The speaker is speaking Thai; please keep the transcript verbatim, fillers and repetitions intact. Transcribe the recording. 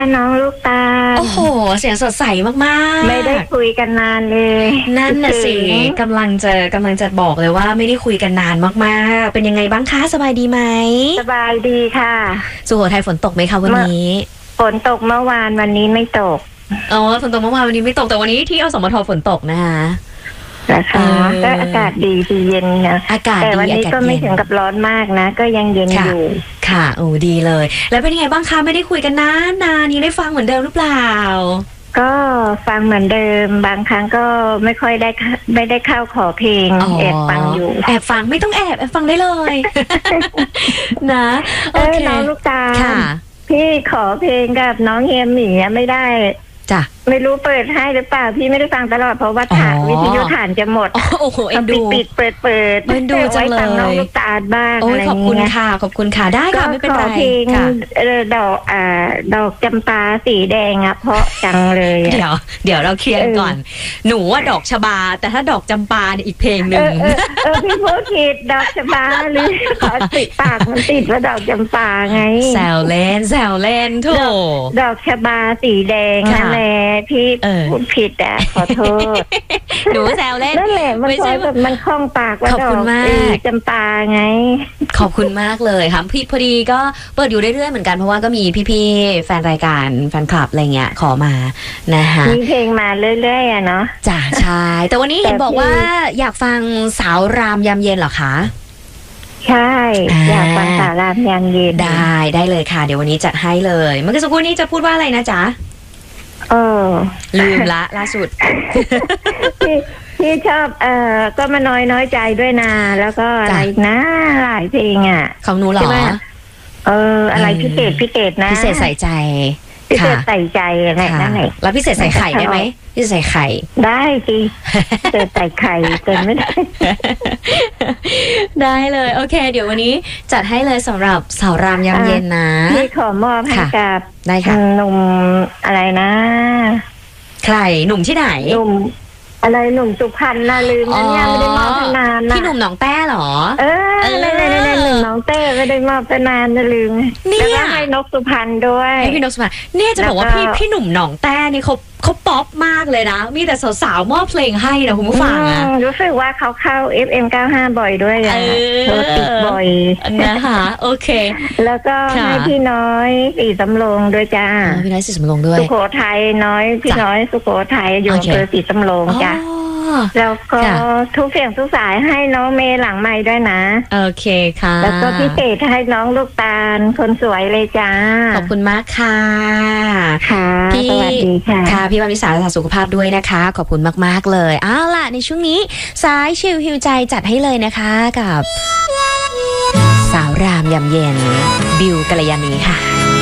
น้องลูกตาลโอ้โหเสียงสดใสมากๆไม่ได้คุยกันนานเลยนั่นน่ะสิกำลังจะกำลังจะบอกเลยว่าไม่ได้คุยกันนานมากๆเป็นยังไงบ้างคะสบายดีไหมสบายดีค่ะสุโขทัยฝนตกไหมคะวันนี้ฝนตกเมื่อวานวันนี้ไม่ตกอ๋อฝนตกเมื่อวานวันนี้ไม่ตกแต่วันนี้ที่อสมทฝนตกนะคะนะคะก็อากาศดีดีเย็นนะอากาศแต่วันนี้ก็ไม่ถึงกับร้อนมากนะก็ยังเย็นอยู่ค่ะโอ้ดีเลยแล้วเป็นยังไงบ้างคะไม่ได้คุยกันนานนานยังได้ฟังเหมือนเดิมหรือเปล่าก็ฟังเหมือนเดิมบางครั้งก็ไม่ค่อยได้ไม่ได้เข้าขอเพลงแอบฟังอยู่แอบฟังไม่ต้องแอบแอบฟังได้เลยนะเออน้องลูกตาพี่ขอเพลงกับน้องเฮียหมีไม่ได้จ้ะไม่รู้เปิดให้หรือเปล่าพี่ไม่ได้ฟังตลอดเพราะว่าฐานวิทยุฐานจะหมดโอ้โหเอ็นดูปิดเปิดเปิดเอ็นดูจังเลยน้องลูกตาบ้างอะไรขอบคุณค่ะขอบคุณค่ะได้ค่ะไม่เป็นไรค่ะดอกอ่าดอกจำปาสีแดงอ่ะเพราะจังเลยเดี๋ยวเดี๋ยวเราเคลียร์ก่อนหนูว่าดอกชบาแต่ถ้าดอกจำปาเนี่ยอีกเพลงหนึ่งเออพี่พูดผิดดอกชบาหรือขอติดปากมันติดว่าดอกจำปาไงแซวเล่นแซวเล่นโถดอกชบาสีแดงนั่นแหละพี่พูดผิดอ่ะขอโทษหนูแซวเล่นนั่นแหละมันคอยแบบมันคล่องปากว่าดอกจำปาไงขอบคุณมากเลยค่ะพี่พอดีก็เปิดอยู่เรื่อยๆเหมือนกันเพราะว่าก็มีพี่ๆแฟนรายการแฟนคลับอะไรเงี้ยขอมานะคะมีเพลงมาเรื่อยๆอ่ะเนาะจ้าใช่แต่วันนี้เห็นบอกว่าอยากฟังสาวรามยามเย็นเหรอคะใช่อยากฟังสาวรามยามเย็นได้ได้เลยค่ะเดี๋ยววันนี้จัดให้เลยเมื่อสักครู่นี้จะพูดว่าอะไรนะจ๊ะเออลืมละล่าสุดที่ที่ชอบเออก็มาน้อยน้อยใจด้วยนะแล้วก็อะไรนะหลายเพลงอ่ะของหนูเหรอเอออะไรพิเศษพิเศษนะพิเศษใส่ใจพิเศษใส่ใจอะไรนั่นแหละแล้วพิเศษใส่ไข่ได้ไหมพิเศษใส่ไข่ได้สิพิเศษใส่ไข่เกินไม่ได้ได้เลยโอเคเดี๋ยววันนี้จัดให้เลยสำหรับสาวรามยามเย็นนะพี่ขอมอบให้กับได้ค่ะหนุ่มอะไรนะใครหนุ่มที่ไหนหนุ่มอะไรหนุ่มสุพรรณน่าลืมนั่นยังไม่ได้มอบนานนะพี่หนุ่มหนองแต้หรอเออในในในหนุ่มหนองแต้ไม่ได้มอบนานน่าลืมแล้วก็ให้นกสุพรรณด้วยให้พี่นกสุพรรณเนี่ยจะบอกว่าพี่พี่หนุ่มหนองแต้นี่เขาเขาป๊อปมากเลยนะมีแต่สาวๆมอบเพลงให้นะคุณผู้ฟังนะรู้สึกว่าเขาเข้า เอฟ เอ็ม เก้าสิบห้า บ่อยด้วยอ่ะโทรติดบ่อยนะคะโอเคแล้วก็ให้พี่น้อยสีสำโรงด้วยจ้าพี่น้อยสีสำโรงด้วยสุโขทัยน้อยพี่น้อยสุโขทัยอยู่อำเภอสีสำโรงจ้าแล้วก็ทุกเสียงทุกสายให้น้องเมย์หลังไม้ด้วยนะโอเคค่ะแล้วก็พิเศษให้น้องลูกตาลคนสวยเลยจ้าขอบคุณมากค่ะค่ะสวัสดีค่ะค่ะพี่วานิสารักษาสุขภาพด้วยนะคะขอบคุณมากๆเลยเอาล่ะในช่วงนี้สายชิลฮิวใจจัดให้เลยนะคะกับสาวรามยามเย็นบิวกัลยาณีค่ะ